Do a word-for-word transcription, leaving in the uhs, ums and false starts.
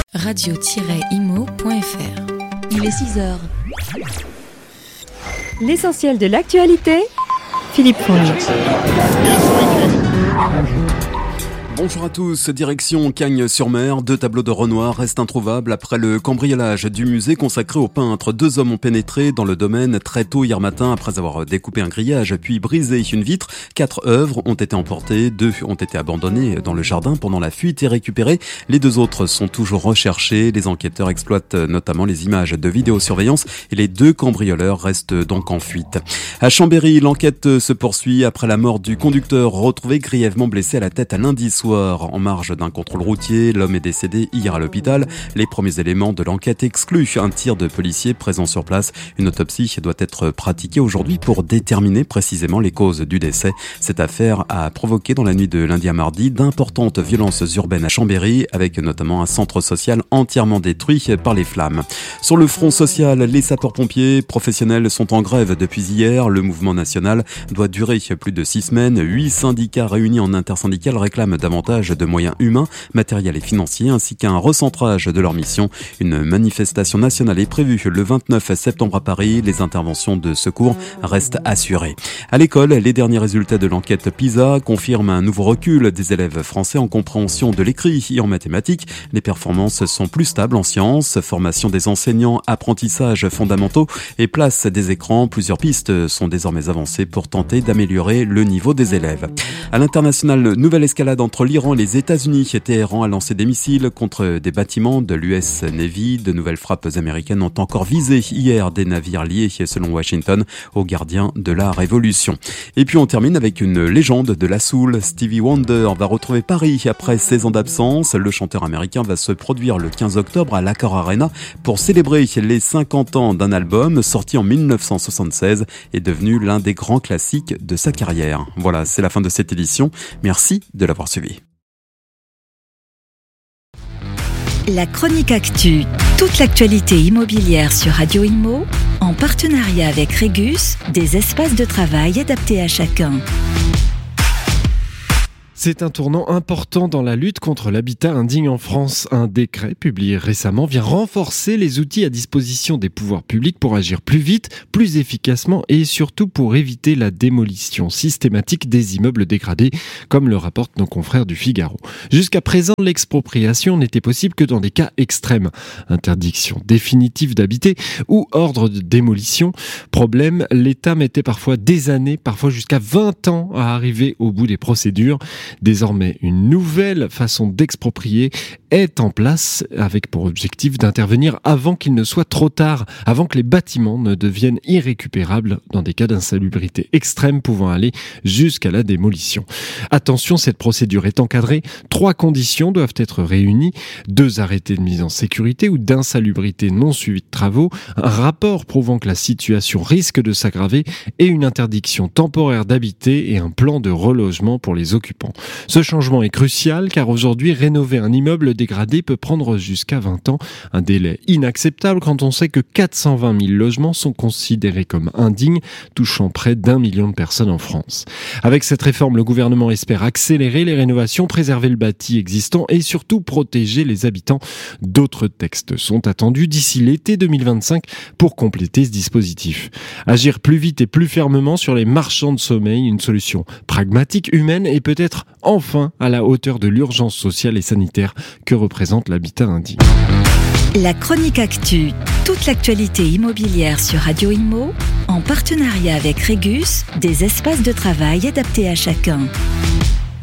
radio tiret imo point f r. Il est six heures. L'essentiel de l'actualité, Philippe Fournier. Bonjour à tous, direction Cagnes-sur-Mer. Deux tableaux de Renoir restent introuvables après le cambriolage du musée consacré aux peintres. Deux hommes ont pénétré dans le domaine très tôt hier matin après avoir découpé un grillage puis brisé une vitre. Quatre œuvres ont été emportées, deux ont été abandonnées dans le jardin pendant la fuite et récupérées. Les deux autres sont toujours recherchés. Les enquêteurs exploitent notamment les images de vidéosurveillance et les deux cambrioleurs restent donc en fuite. À Chambéry, l'enquête se poursuit après la mort du conducteur retrouvé grièvement blessé à la tête à lundi soir. En marge d'un contrôle routier, l'homme est décédé hier à l'hôpital. Les premiers éléments de l'enquête excluent un tir de policiers présents sur place. Une autopsie doit être pratiquée aujourd'hui pour déterminer précisément les causes du décès. Cette affaire a provoqué dans la nuit de lundi à mardi d'importantes violences urbaines à Chambéry, avec notamment un centre social entièrement détruit par les flammes. Sur le front social, les sapeurs-pompiers professionnels sont en grève depuis hier. Le mouvement national doit durer plus de six semaines. Huit syndicats réunis en intersyndicale réclament davantage de moyens humains, matériels et financiers, ainsi qu'un recentrage de leur mission. Une manifestation nationale est prévue le vingt-neuf septembre à Paris. Les interventions de secours restent assurées. À l'école, les derniers résultats de l'enquête PISA confirment un nouveau recul des élèves français en compréhension de l'écrit et en mathématiques. Les performances sont plus stables en sciences, formation des enseignants, apprentissage fondamentaux et place des écrans. Plusieurs pistes sont désormais avancées pour tenter d'améliorer le niveau des élèves. À l'international, nouvelle escalade entre l'Iran et les États-Unis. Téhéran a lancé des missiles contre des bâtiments de l'U S Navy. De nouvelles frappes américaines ont encore visé hier des navires liés, selon Washington, aux gardiens de la Révolution. Et puis on termine avec une légende de la soul. Stevie Wonder va retrouver Paris après seize ans d'absence. Le chanteur américain va se produire le quinze octobre à l'Accor Arena pour célébrer les cinquante ans d'un album sorti en dix-neuf cent soixante-seize et devenu l'un des grands classiques de sa carrière. Voilà, c'est la fin de cette édition. Merci de l'avoir suivi. La chronique actu, toute l'actualité immobilière sur Radio Imo, en partenariat avec Régus, des espaces de travail adaptés à chacun. C'est un tournant important dans la lutte contre l'habitat indigne en France. Un décret publié récemment vient renforcer les outils à disposition des pouvoirs publics pour agir plus vite, plus efficacement et surtout pour éviter la démolition systématique des immeubles dégradés, comme le rapportent nos confrères du Figaro. Jusqu'à présent, l'expropriation n'était possible que dans des cas extrêmes. Interdiction définitive d'habiter ou ordre de démolition. Problème, l'État mettait parfois des années, parfois jusqu'à vingt ans à arriver au bout des procédures. Désormais, une nouvelle façon d'exproprier est en place avec pour objectif d'intervenir avant qu'il ne soit trop tard, avant que les bâtiments ne deviennent irrécupérables dans des cas d'insalubrité extrême pouvant aller jusqu'à la démolition. Attention, cette procédure est encadrée. Trois conditions doivent être réunies. Deux arrêtés de mise en sécurité ou d'insalubrité non suivis de travaux, un rapport prouvant que la situation risque de s'aggraver et une interdiction temporaire d'habiter et un plan de relogement pour les occupants. Ce changement est crucial car aujourd'hui, rénover un immeuble dégradé peut prendre jusqu'à vingt ans. Un délai inacceptable quand on sait que quatre cent vingt mille logements sont considérés comme indignes, touchant près d'un million de personnes en France. Avec cette réforme, le gouvernement espère accélérer les rénovations, préserver le bâti existant et surtout protéger les habitants. D'autres textes sont attendus d'ici l'été deux mille vingt-cinq pour compléter ce dispositif. Agir plus vite et plus fermement sur les marchands de sommeil, une solution pragmatique, humaine et peut-être enfin à la hauteur de l'urgence sociale et sanitaire que représente l'habitat indigne. La chronique actu, toute l'actualité immobilière sur Radio Imo, en partenariat avec Régus, des espaces de travail adaptés à chacun.